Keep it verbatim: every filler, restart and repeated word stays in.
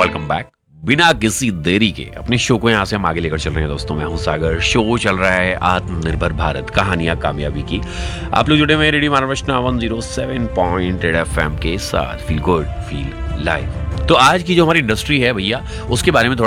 Welcome back. बिना किसी देरी के अपने शो को यहाँ से हम आगे लेकर चल रहे हैं दोस्तों। मैं हूँ सागर, शो चल रहा है आत्मनिर्भर भारत, कहानियां कामयाबी की। आप लोग जुड़े हुए radio मानवष्णा one zero seven point eight F M के साथ। Feel good feel live. तो आज की जो हमारी इंडस्ट्री है भैया, उसके बारे में थोड़ा